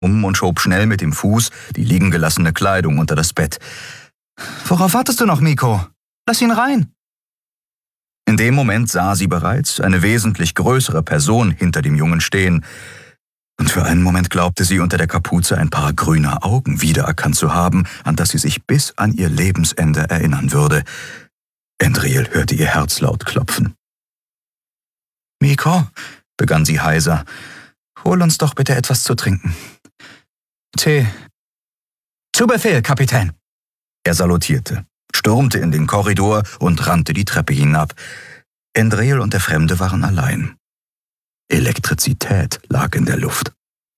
und schob schnell mit dem Fuß die liegen gelassene Kleidung unter das Bett. »Worauf wartest du noch, Miko? Lass ihn rein!« In dem Moment sah sie bereits eine wesentlich größere Person hinter dem Jungen stehen, und für einen Moment glaubte sie, unter der Kapuze ein paar grüne Augen wiedererkannt zu haben, an das sie sich bis an ihr Lebensende erinnern würde. Andriel hörte ihr Herz laut klopfen. »Miko«, begann sie heiser, »hol uns doch bitte etwas zu trinken. Tee.« »Zu Befehl, Kapitän!« Er salutierte, stürmte in den Korridor und rannte die Treppe hinab. Andriel und der Fremde waren allein. Elektrizität lag in der Luft.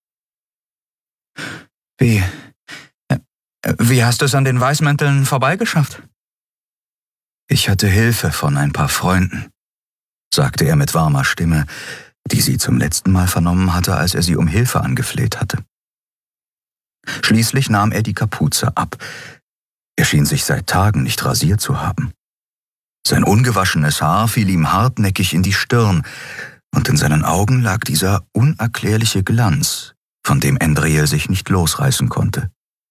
»Wie hast du es an den Weißmänteln vorbeigeschafft?« »Ich hatte Hilfe von ein paar Freunden«, sagte er mit warmer Stimme, die sie zum letzten Mal vernommen hatte, als er sie um Hilfe angefleht hatte. Schließlich nahm er die Kapuze ab. Er schien sich seit Tagen nicht rasiert zu haben. Sein ungewaschenes Haar fiel ihm hartnäckig in die Stirn, und in seinen Augen lag dieser unerklärliche Glanz, von dem Andriel sich nicht losreißen konnte.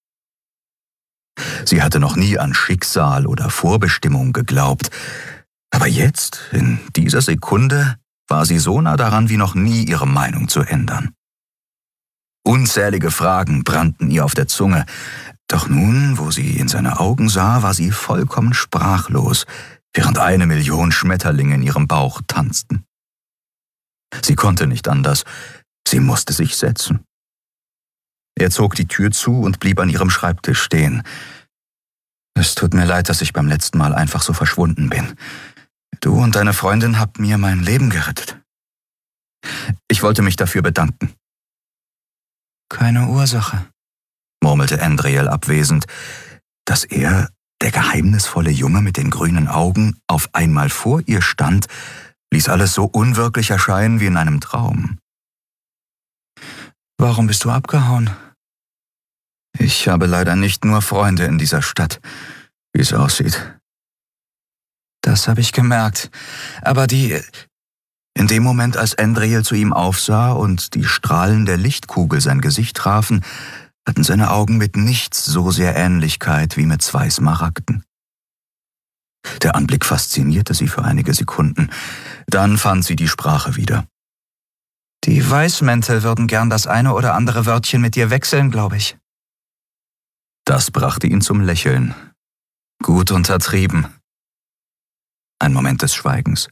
Sie hatte noch nie an Schicksal oder Vorbestimmung geglaubt, aber jetzt, in dieser Sekunde, war sie so nah daran wie noch nie, ihre Meinung zu ändern. Unzählige Fragen brannten ihr auf der Zunge, doch nun, wo sie in seine Augen sah, war sie vollkommen sprachlos, während 1 Million Schmetterlinge in ihrem Bauch tanzten. Sie konnte nicht anders, sie musste sich setzen. Er zog die Tür zu und blieb an ihrem Schreibtisch stehen. »Es tut mir leid, dass ich beim letzten Mal einfach so verschwunden bin. Du und deine Freundin habt mir mein Leben gerettet. Ich wollte mich dafür bedanken.« »Keine Ursache«, murmelte Andriel abwesend, dass er, der geheimnisvolle Junge mit den grünen Augen, auf einmal vor ihr stand, ließ alles so unwirklich erscheinen wie in einem Traum. »Warum bist du abgehauen?« »Ich habe leider nicht nur Freunde in dieser Stadt, wie es aussieht.« »Das habe ich gemerkt, aber In dem Moment, als Andriel zu ihm aufsah und die Strahlen der Lichtkugel sein Gesicht trafen, hatten seine Augen mit nichts so sehr Ähnlichkeit wie mit 2 Smaragden. Der Anblick faszinierte sie für einige Sekunden. Dann fand sie die Sprache wieder. »Die Weißmäntel würden gern das eine oder andere Wörtchen mit dir wechseln, glaube ich.« Das brachte ihn zum Lächeln. Gut untertrieben. Ein Moment des Schweigens.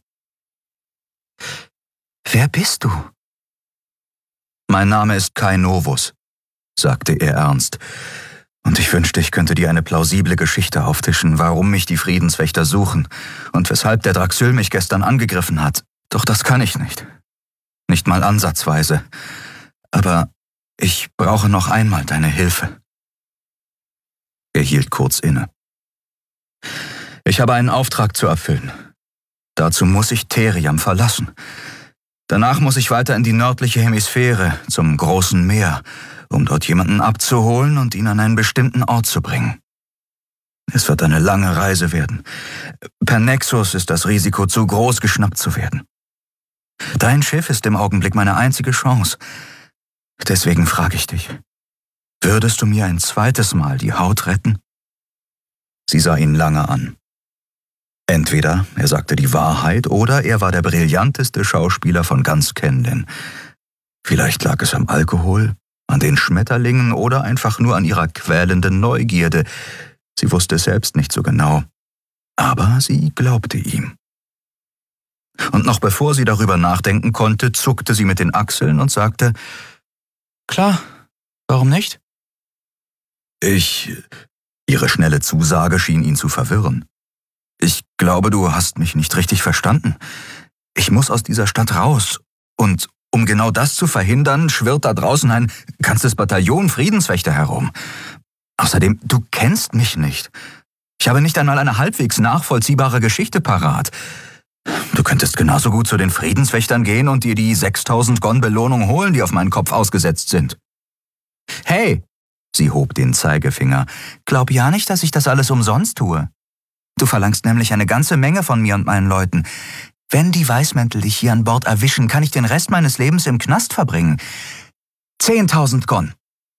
»Wer bist du?« »Mein Name ist Kai Novus«, sagte er ernst. »Und ich wünschte, ich könnte dir eine plausible Geschichte auftischen, warum mich die Friedenswächter suchen und weshalb der Draxyl mich gestern angegriffen hat. Doch das kann ich nicht. Nicht mal ansatzweise. Aber ich brauche noch einmal deine Hilfe.« Er hielt kurz inne. »Ich habe einen Auftrag zu erfüllen. Dazu muss ich Theriam verlassen. Danach muss ich weiter in die nördliche Hemisphäre, zum großen Meer, um dort jemanden abzuholen und ihn an einen bestimmten Ort zu bringen. Es wird eine lange Reise werden. Per Nexus ist das Risiko zu groß, geschnappt zu werden. Dein Schiff ist im Augenblick meine einzige Chance. Deswegen frage ich dich, würdest du mir ein zweites Mal die Haut retten?« Sie sah ihn lange an. Entweder er sagte die Wahrheit oder er war der brillanteste Schauspieler von ganz Kenlin. Vielleicht lag es am Alkohol, an den Schmetterlingen oder einfach nur an ihrer quälenden Neugierde. Sie wusste es selbst nicht so genau. Aber sie glaubte ihm. Und noch bevor sie darüber nachdenken konnte, zuckte sie mit den Achseln und sagte, »Klar, warum nicht?« Ihre schnelle Zusage schien ihn zu verwirren. »Ich glaube, du hast mich nicht richtig verstanden. Ich muss aus dieser Stadt raus. Und um genau das zu verhindern, schwirrt da draußen ein ganzes Bataillon Friedenswächter herum. Außerdem, du kennst mich nicht. Ich habe nicht einmal eine halbwegs nachvollziehbare Geschichte parat. Du könntest genauso gut zu den Friedenswächtern gehen und dir die 6000 Gon Belohnung holen, die auf meinen Kopf ausgesetzt sind.« »Hey«, sie hob den Zeigefinger, »glaub ja nicht, dass ich das alles umsonst tue. Du verlangst nämlich eine ganze Menge von mir und meinen Leuten. Wenn die Weißmäntel dich hier an Bord erwischen, kann ich den Rest meines Lebens im Knast verbringen. 10.000 Gon.